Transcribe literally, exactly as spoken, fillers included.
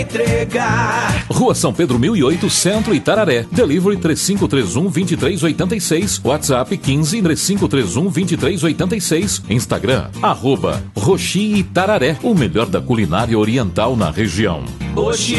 entregar. Rua São Pedro mil e oito, Centro, Itararé. Delivery três cinco três um, dois três oito seis. WhatsApp quinze, três cinco três um, dois três oito seis. Instagram, arroba Roxi Itararé. O melhor da culinária oriental na região. Oxi.